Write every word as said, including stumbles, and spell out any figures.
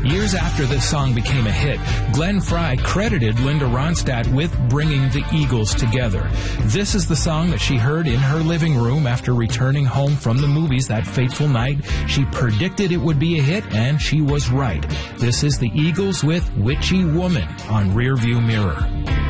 Years after this song became a hit, Glenn Frey credited Linda Ronstadt with bringing the Eagles together. This is the song that she heard in her living room after returning home from the movies that fateful night. She predicted it would be a hit, and she was right. This is the Eagles with Witchy Woman on Rearview Mirror.